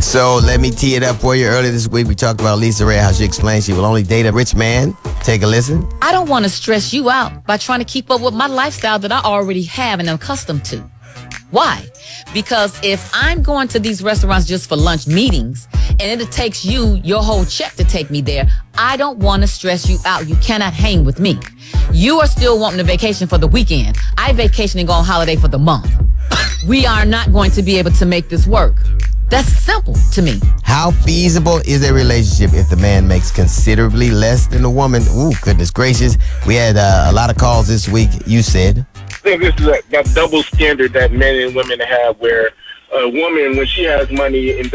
So let me tee it up for you. Earlier this week, we talked about Lisa Ray, how she explained she will only date a rich man. Take a listen. I don't want to stress you out by trying to keep up with my lifestyle that I already have and am accustomed to. Why? Because if I'm going to these restaurants just for lunch meetings and it takes you your whole check to take me there, I don't want to stress you out. You cannot hang with me. You are still wanting a vacation for the weekend. I vacation and go on holiday for the month. We are not going to be able to make this work. That's simple to me. How feasible is a relationship if the man makes considerably less than the woman? Ooh, goodness gracious. We had a lot of calls this week. You said. I think this is that double standard that men and women have where a woman, when she has money and